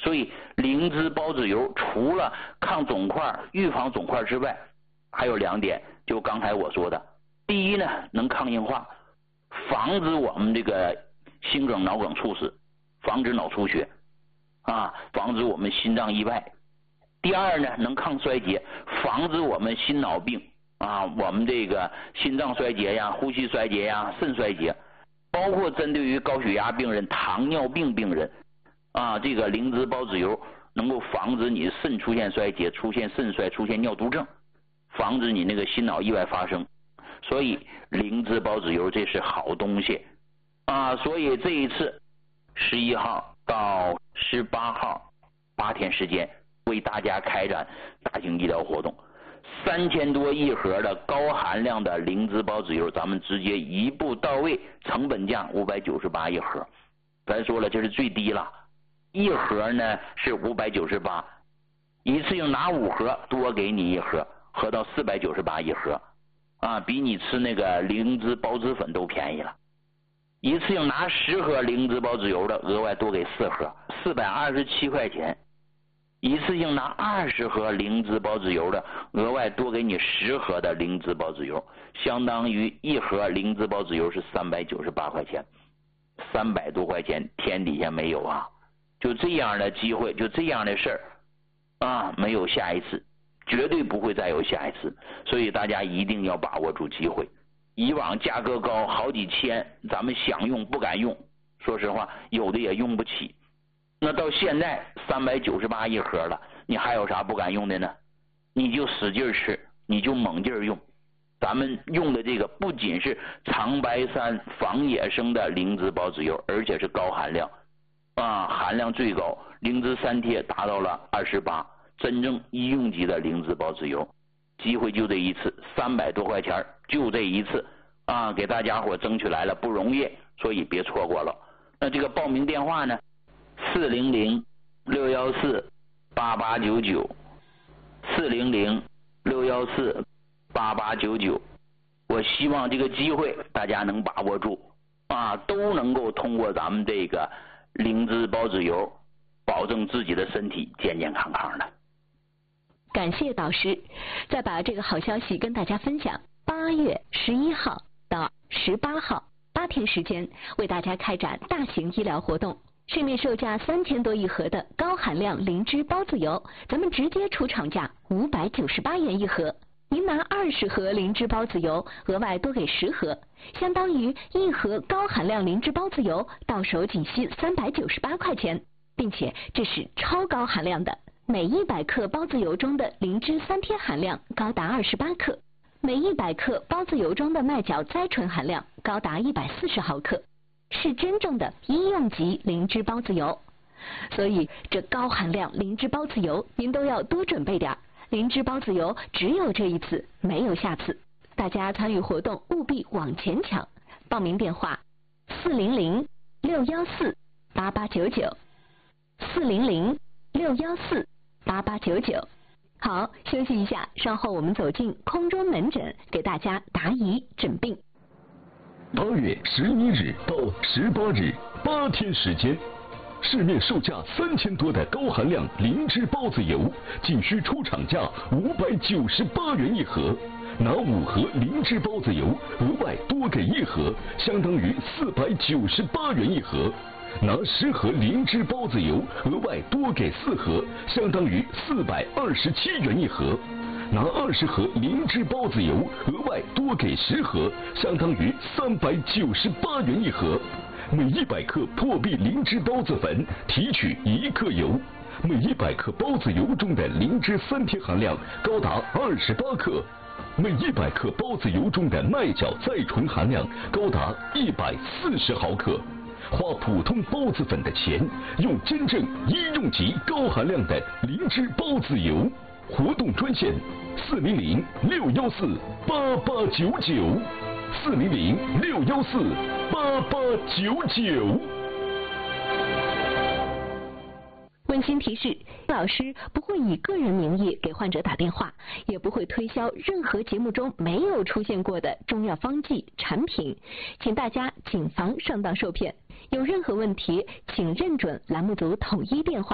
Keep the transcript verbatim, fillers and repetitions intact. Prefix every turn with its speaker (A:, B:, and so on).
A: 所以灵芝孢子油除了抗肿块、预防肿块之外，还有两点，就刚才我说的，第一呢，能抗硬化，防止我们这个心梗、脑梗猝死，防止脑出血啊，防止我们心脏意外。第二呢，能抗衰竭，防止我们心脑病啊，我们这个心脏衰竭呀、呼吸衰竭呀、肾衰竭，包括针对于高血压病人、糖尿病病人啊，这个灵芝孢子油能够防止你肾出现衰竭、出现肾衰、出现尿毒症，防止你那个心脑意外发生。所以灵芝孢子油这是好东西啊！所以这一次十一号到十八号八天时间，为大家开展大型医疗活动，三千多一盒的高含量的灵芝孢子油，咱们直接一步到位，成本价五百九十八一盒。咱说了，这是最低了，一盒呢是五百九十八，一次性拿五盒，多给你一盒，合到四百九十八一盒啊，比你吃那个灵芝孢子粉都便宜了。一次性拿十盒灵芝孢子油的，额外多给四盒，四百二十七块钱。一次性拿二十盒灵芝孢子油的，额外多给你十盒的灵芝孢子油，相当于一盒灵芝孢子油是三百九十八块钱，三百多块钱天底下没有啊！就这样的机会，就这样的事儿啊，没有下一次，绝对不会再有下一次，所以大家一定要把握住机会。以往价格高好几千，咱们想用不敢用，说实话，有的也用不起。那到现在三百九十八一盒了，你还有啥不敢用的呢？你就使劲吃，你就猛劲用。咱们用的这个不仅是长白山防野生的灵芝孢子油，而且是高含量啊，含量最高，灵芝三贴达到了二十八，真正医用级的灵芝孢子油。机会就这一次，三百多块钱就这一次啊，给大家伙争取来了，不容易，所以别错过了。那这个报名电话呢？四零零六幺四八八九九，四零零六幺四八八九九。我希望这个机会大家能把握住啊，都能够通过咱们这个灵芝孢子油，保证自己的身体健健康康的。
B: 感谢导师，再把这个好消息跟大家分享。八月十一号到十八号八天时间，为大家开展大型医疗活动。市面售价三千多一盒的高含量灵芝孢子油，咱们直接出厂价五百九十八元一盒。您拿二十盒灵芝孢子油，额外多给十盒，相当于一盒高含量灵芝孢子油到手仅需三百九十八块钱，并且这是超高含量的。每一百克孢子油中的灵芝三贴含量高达二十八克，每一百克孢子油中的麦角甾醇含量高达一百四十毫克。是真正的医用级灵芝孢子油，所以这高含量灵芝孢子油您都要多准备点。灵芝孢子油只有这一次，没有下次，大家参与活动务必往前抢。报名电话四零零六幺四八八九九，四零零六幺四八八九九。好，休息一下，稍后我们走进空中门诊，给大家答疑诊病。
C: 八月十一日到十八日，八天时间，市面售价三千多的高含量灵芝孢子油，仅需出厂价五百九十八元一盒。拿五盒灵芝孢子油，额外多给一盒，相当于四百九十八元一盒。拿十盒灵芝孢子油，额外多给四盒，相当于四百二十七元一盒。拿二十盒灵芝孢子油，额外多给十盒，相当于三百九十八元一盒。每一百克破壁灵芝孢子粉提取一克油，每一百克孢子油中的灵芝三贴含量高达二十八克，每一百克孢子油中的麦角甾醇含量高达一百四十毫克。花普通孢子粉的钱，用真正医用级高含量的灵芝孢子油。活动专线四零零六幺四八八九九，四零零六幺四八八九九。
B: 温馨提示：老师不会以个人名义给患者打电话，也不会推销任何节目中没有出现过的中药方剂产品，请大家谨防上当受骗。有任何问题，请认准栏目组统一电话。